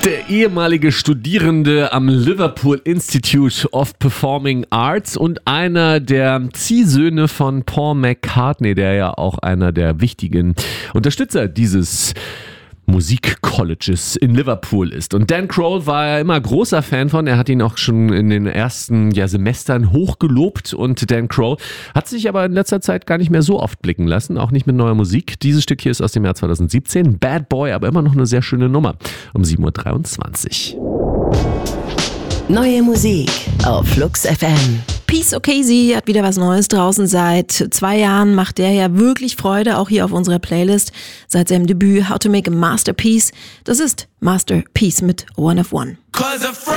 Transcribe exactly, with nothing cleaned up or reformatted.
Der ehemalige Studierende am Liverpool Institute of Performing Arts und einer der Ziehsöhne von Paul McCartney, der ja auch einer der wichtigen Unterstützer dieses Musikcolleges in Liverpool ist. Und Dan Crowell war ja immer großer Fan von, er hat ihn auch schon in den ersten ja, Semestern hochgelobt und Dan Crowell hat sich aber in letzter Zeit gar nicht mehr so oft blicken lassen, auch nicht mit neuer Musik. Dieses Stück hier ist aus dem Jahr zwanzig siebzehn, Bad Boy, aber immer noch eine sehr schöne Nummer, um sieben Uhr dreiundzwanzig. Neue Musik auf Flux F M. Peace O'Casey hat wieder was Neues draußen. Seit zwei Jahren macht der ja wirklich Freude, auch hier auf unserer Playlist. Seit seinem Debüt How to Make a Masterpiece. Das ist Masterpiece mit One of One.